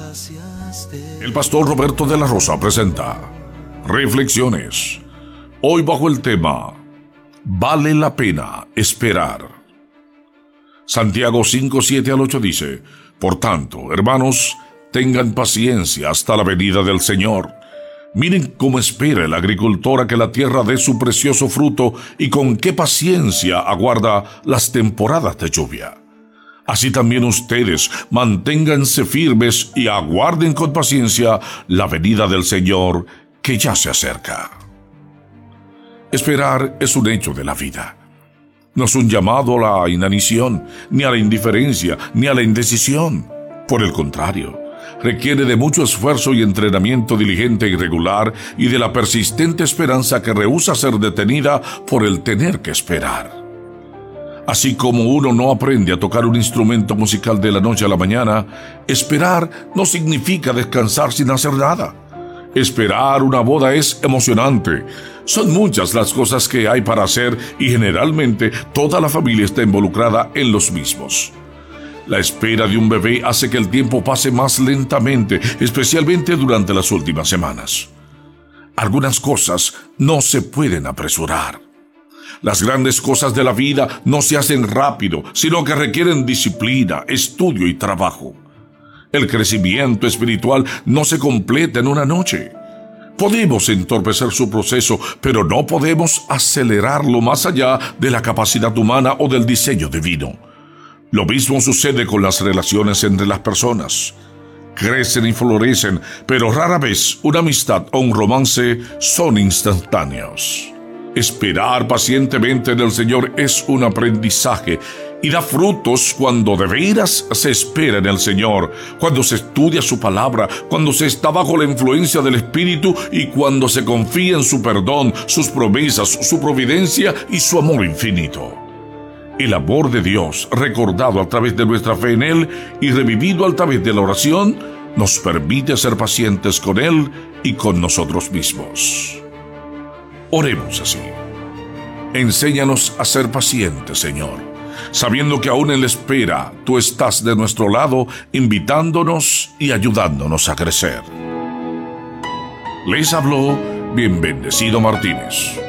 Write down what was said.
El pastor Roberto de la Rosa presenta Reflexiones. Hoy bajo el tema Vale la pena esperar. Santiago 5, 7 al 8 dice: Por tanto, hermanos, tengan paciencia hasta la venida del Señor. Miren cómo espera el agricultor a que la tierra dé su precioso fruto y con qué paciencia aguarda las temporadas de lluvia. Así también ustedes manténganse firmes y aguarden con paciencia la venida del Señor, que ya se acerca. Esperar es un hecho de la vida. No es un llamado a la inanición, ni a la indiferencia, ni a la indecisión. Por el contrario, requiere de mucho esfuerzo y entrenamiento diligente y regular, y de la persistente esperanza que rehúsa ser detenida por el tener que esperar. Así como uno no aprende a tocar un instrumento musical de la noche a la mañana, esperar no significa descansar sin hacer nada. Esperar una boda es emocionante. Son muchas las cosas que hay para hacer y generalmente toda la familia está involucrada en los mismos. La espera de un bebé hace que el tiempo pase más lentamente, especialmente durante las últimas semanas. Algunas cosas no se pueden apresurar. Las grandes cosas de la vida no se hacen rápido, sino que requieren disciplina, estudio y trabajo. El crecimiento espiritual no se completa en una noche. Podemos entorpecer su proceso, pero no podemos acelerarlo más allá de la capacidad humana o del diseño divino. Lo mismo sucede con las relaciones entre las personas. Crecen y florecen, pero rara vez una amistad o un romance son instantáneos. Esperar pacientemente en el Señor es un aprendizaje y da frutos cuando de veras se espera en el Señor, cuando se estudia su palabra, cuando se está bajo la influencia del Espíritu y cuando se confía en su perdón, sus promesas, su providencia y su amor infinito. El amor de Dios, recordado a través de nuestra fe en Él y revivido a través de la oración, nos permite ser pacientes con Él y con nosotros mismos. Oremos así. Enséñanos a ser pacientes, Señor, sabiendo que aún en la espera tú estás de nuestro lado, invitándonos y ayudándonos a crecer. Les habló Bien Bendecido Martínez.